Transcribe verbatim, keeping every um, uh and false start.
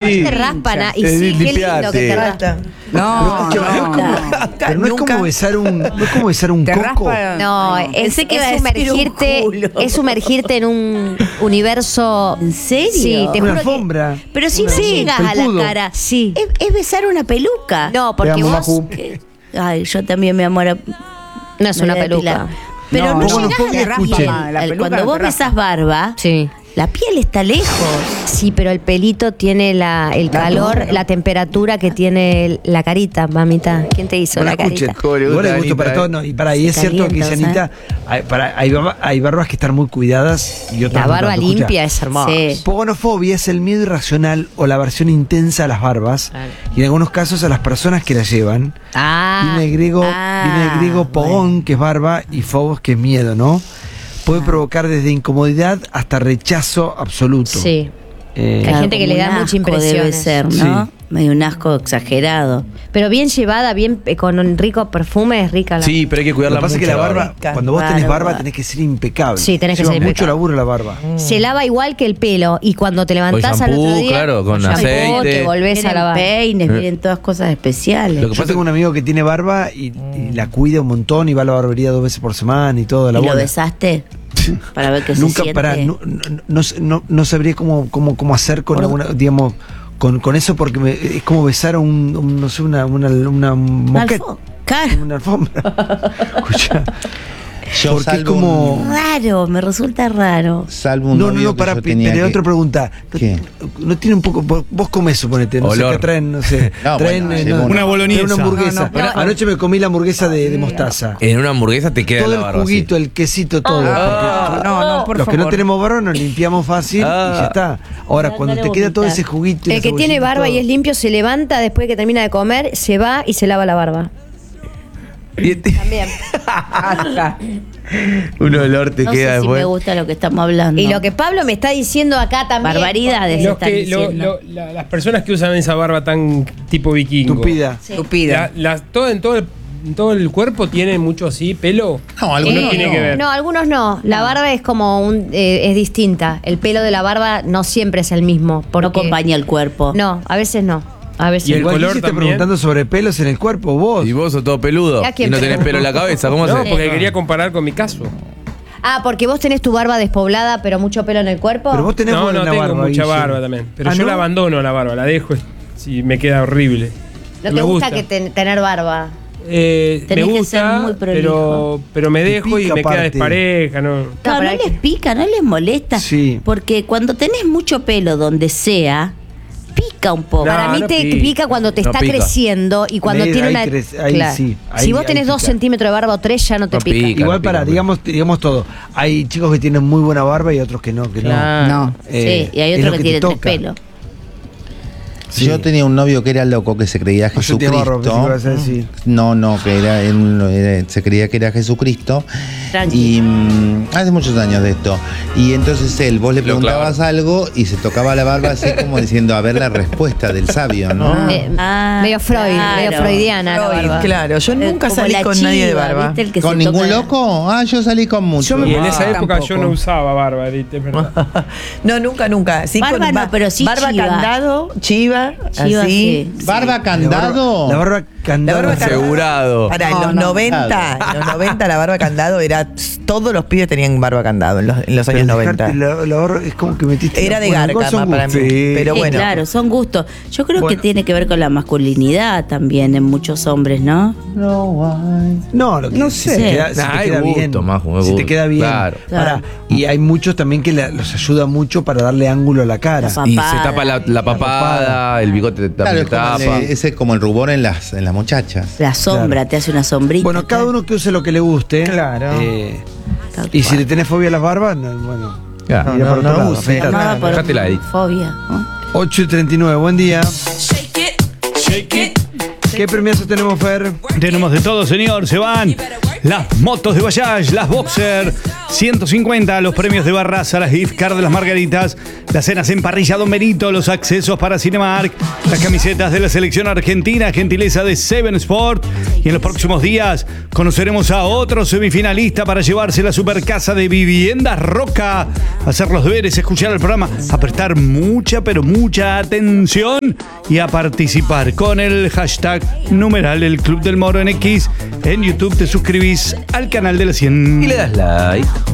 Sí. Te raspan. ah, Y Eh, sí, qué lindo limpiate. que te raspan. No, Pero, no, no. Pero no es como besar un, no es como besar un Te coco. raspa- No, es, Pensé que iba a es decir un sumergirte, culo. es sumergirte en un universo. ¿En serio? Sí, te Una juro que- alfombra. Pero si Una- no llegas a felpudo. la cara, Sí. es, es besar una peluca. No, porque Te amo, vos. Maju. Que- Ay, yo también, mi amor. No es me una voy a depilar. peluca. Pero No, no, no, llegás no, a la escuchen. piel. La Al- peluca Cuando no vos te raspa. besás barba, Sí. la piel está lejos. Sí, pero el pelito tiene la, el calor, la temperatura que tiene el- la carita, mamita. ¿Quién te hizo Bueno, la carita? escuchen, ¿Cómo le igual gusta hay a gusto Anita, para eh? todo. No, y para, y es Se cierto que dice calienta, Anita, hay, para, hay, barba- hay barbas que están muy cuidadas y otras La no barba tanto. Escucha, limpia es hermosa. Sí. Pogonofobia es el miedo irracional o la aversión intensa a las barbas Claro. y en algunos casos a las personas que las llevan. Ah, Viene del griego, ah, viene del griego pogón, bueno. que es barba, y phobos, que es miedo, ¿no? Puede provocar desde incomodidad hasta rechazo absoluto. sí. Eh, Hay gente que como le da un mucha asco impresión debe eso. ser, ¿no? Sí. Medio un asco exagerado. Pero bien llevada, bien eh, con un rico perfume, es rica la. Sí, pero hay que Lo cuidarla que pasa mucho. es que la barba, rica. cuando vos tenés Barba. barba, tenés que ser impecable. Sí, tenés que Lleva ser mucho impecable. laburo la barba. Se lava igual que el pelo y cuando te levantás Con al otro shampoo, día, claro, con shampoo, aceite. te volvés a Vienen lavar. peines, Eh. vienen todas cosas especiales. Lo que Yo pasa tengo un amigo que tiene barba y, y la cuida un montón y va a la barbería dos veces por semana y todo. La ¿Y lo bola. besaste? Para ver qué se Nunca, siente. pará, no, no, no, no- no sabría cómo, cómo, cómo hacer con Por- alguna, digamos, con, con eso porque me- es como besar a un, un, no sé, una, una, una Una moqueta. alfo- Claro. Una alfombra. Escucha. Yo Porque es salvo como. un- Raro, me resulta raro. Salvo un No, no, novio no, que para yo tenía pero que- otra pregunta. ¿No, ¿Qué? no tiene un poco. Vos vos comés, suponete, no sé, Olor. que traen, no sé. No, traen bueno, eh, llevo no, una boloñesa. traen una hamburguesa. No, no, pero- Anoche me comí la hamburguesa de, de mostaza. En una hamburguesa te queda Todo la el barba juguito, así. el quesito, todo. Ah, porque no, no, por los que favor. no tenemos barba nos limpiamos fácil Ah. y ya está. Ahora, No, cuando no te le queda todo vomitar. ese juguito. y El la que tiene cebollita barba todo. y es limpio se levanta después que termina de comer, se va y se lava la barba. Y este- También. Basta. Un olor te No queda sé si después. me gusta lo que estamos hablando. Y lo que Pablo me está diciendo acá también. Barbaridades porque- Los están que, lo- diciendo. lo- la- las personas que usan esa barba tan tipo vikingo. Tupida. Sí. Estúpida. La- las- todo, en, todo el, en todo el cuerpo tiene mucho así, pelo. No, algunos No tiene no. que ver. No, algunos no. La barba es como un. eh, es distinta. El pelo de la barba no siempre es el mismo. No Porque, acompaña el cuerpo. No, a veces no. A veces Y el Igual color que esté también. preguntando sobre pelos en el cuerpo, vos. Y vos sos todo peludo. ¿A quién Y no tenés pregunto? pelo en la cabeza. ¿Cómo No, haces? porque quería comparar con mi caso. Ah, porque vos tenés tu barba despoblada, pero mucho pelo en el cuerpo. Pero vos tenés No, no, buena tengo barba. mucha Guille. barba también. Pero Ah, yo ¿no? la abandono la barba, la dejo y me queda horrible. no te me gusta, que ten- tener barba. Eh, Tenés me que gusta, ser muy prolijo. pero, pero me Te dejo y pica me queda aparte. despareja. ¿no? No, No, no pero hay les que- pica, no les molesta. Sí. Porque cuando tenés mucho pelo donde sea, pica un poco. No, Para mí no te pica. pica cuando te No está pica. creciendo y cuando Ahí- tiene ahí una. crece- ahí Claro. sí, ahí- si vos ahí tenés dos pica. centímetros de barba o tres, ya no te No pica. pica. Igual no para, pica. digamos, digamos todo. Hay chicos que tienen muy buena barba y otros que no, que Claro. No. Eh, Sí, y hay es otro lo que, te tiene tres toca. pelos. Sí. Yo tenía un novio que era loco, que se creía No, yo te barro, pensé que ibas a Jesucristo. decir. No, no, que era, él era- se creía que era Jesucristo. Tranqui. Y mm, hace muchos años de esto. Y entonces él, vos le Lo preguntabas algo y se tocaba la barba así como diciendo a ver la respuesta del sabio, ¿no? Eh, Ah, medio Freud, claro. medio freudiana la Freud, barba. claro, yo Eh, nunca como salí la con nadie de chiva, barba. ¿viste? El que ¿Con se ningún toca- loco? Ah, yo salí con muchos. Yo me- Y en Ah, esa época yo tampoco. no usaba barba, Edith, es verdad. No, nunca, nunca. Sí, Barba con no, ba- pero sí barba chiva. candado, chiva, Chiva, así. sí. ¿Barba La candado? barba, la barba candado. La barba candado. Asegurado. Para, en No, los no, noventa, en los noventa la barba candado era, todos los pibes tenían barba candado en los, en los Pero años dejarte noventa. La, la barba es como que metiste. Era de bueno, garca, cosas son para mí. gustos. Pero Sí, bueno. claro, son gustos. Yo creo Bueno. que tiene que ver con la masculinidad también en muchos hombres, ¿no? No, lo que No si sé. te queda, si Nah, te hay queda gusto, bien. Majo, hay si te gusto. queda bien. Claro. Pará, Claro. y hay muchos también que la- los ayuda mucho para darle ángulo a la cara. La Y se papada. tapa la, la papada, el bigote Claro, también es como tapa. el- ese es como el rubor en las, en las muchachas. La sombra, te hace una sombrita. Bueno, cada uno que use lo que le guste. Claro. Eh, Tal y si cual. le tenés fobia a las barbas, no, bueno. Ya. irá no, por otro no lado, use. afeitate. Llamaba por Dejátela ahí. fobia, ¿no? ocho y treinta y nueve, buen día. ¿Qué premiazo tenemos, Fer? Tenemos de todo, señor. Se van las motos de Bajaj, las Boxer, ciento cincuenta, los premios de Barraza, las gift card de las Margaritas, las cenas en parrilla Don Benito, los accesos para Cinemark, las camisetas de la selección argentina, gentileza de Seven Sport. Y en los próximos días conoceremos a otro semifinalista para llevarse la supercasa de Viviendas Roca. Hacer los deberes, escuchar el programa, a prestar mucha, pero mucha atención y a participar con el hashtag numeral El Club del Moro en X. En YouTube te suscribís al canal de la cien. Y le das like.